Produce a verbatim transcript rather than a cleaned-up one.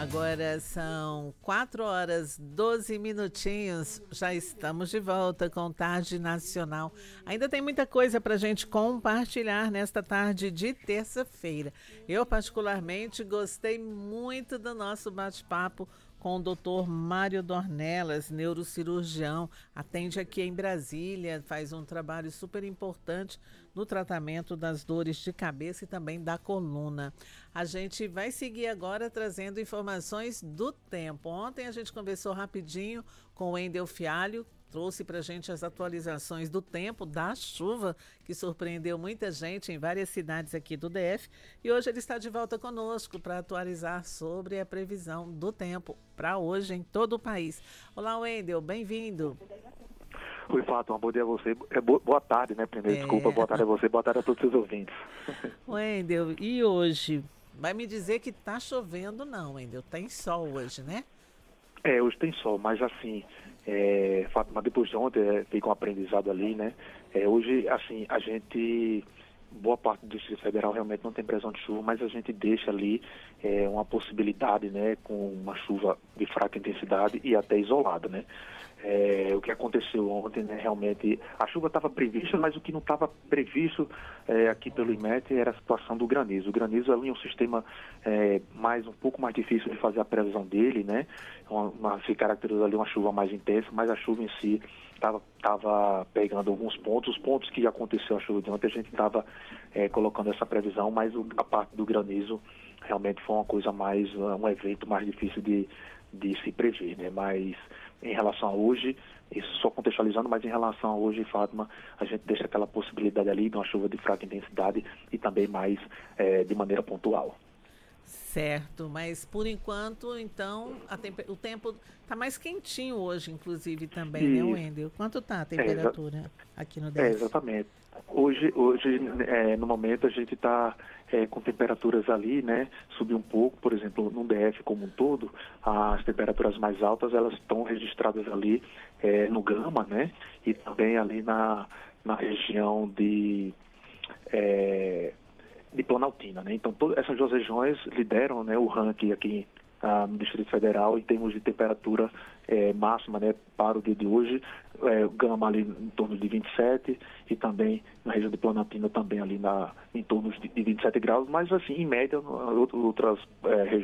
Agora são quatro horas, doze minutinhos, já estamos de volta com Tarde Nacional. Ainda tem muita coisa para a gente compartilhar nesta tarde de terça-feira. Eu particularmente gostei muito do nosso bate-papo com o doutor Mário Dornelas, neurocirurgião, atende aqui em Brasília, faz um trabalho super importante no tratamento das dores de cabeça e também da coluna. A gente vai seguir agora trazendo informações do tempo. Ontem a gente conversou rapidinho com o Wendel Fialho, trouxe para a gente as atualizações do tempo, da chuva, que surpreendeu muita gente em várias cidades aqui do D F. E hoje ele está de volta conosco para atualizar sobre a previsão do tempo para hoje em todo o país. Olá, Wendel, bem-vindo. Oi, Fátima, bom dia a você. É, boa tarde, né? Primeiro, é... desculpa, boa tarde a você, boa tarde a todos os seus ouvintes. Wendel, e hoje? Vai me dizer que está chovendo, não, Wendel? Tem sol hoje, né? É, hoje tem sol, mas assim, é, Fátima, depois de ontem é, fica um aprendizado ali, né? É, hoje, assim, a gente, boa parte do Distrito Federal realmente não tem previsão de chuva, mas a gente deixa ali é, uma possibilidade, né, com uma chuva de fraca intensidade e até isolada, né? É, o que aconteceu ontem, né, realmente, a chuva estava prevista, mas o que não estava previsto é, aqui pelo IMET era a situação do granizo. O granizo ali é um sistema é, mais, um pouco mais difícil de fazer a previsão dele, né? Uma, uma, se caracteriza ali uma chuva mais intensa, mas a chuva em si estava tava pegando alguns pontos. Os pontos que aconteceu a chuva de ontem, a gente estava é, colocando essa previsão, mas o, a parte do granizo realmente foi uma coisa mais, um evento mais difícil de, de se prever, né? Mas em relação a hoje, isso só contextualizando, mas em relação a hoje, Fátima, a gente deixa aquela possibilidade ali de uma chuva de fraca intensidade e também mais é, de maneira pontual. Certo, mas por enquanto, então, a temp- o tempo está mais quentinho hoje, inclusive, também, e... né, Wendel? Quanto está a temperatura é, aqui no D F? É, exatamente. Hoje, hoje é, no momento, a gente está é, com temperaturas ali, né, subir um pouco, por exemplo, no D F como um todo, as temperaturas mais altas, elas estão registradas ali é, no Gama, né, e também ali na, na região de... É, de Planaltina, né? Então, todas essas duas regiões lideram, né, o ranking aqui ah, no Distrito Federal em termos de temperatura eh, máxima, né, para o dia de hoje. É, o Gama ali em torno de vinte e sete e também na região de Planaltina também ali na, em torno de, de vinte e sete graus, mas assim, em média, outras eh, regiões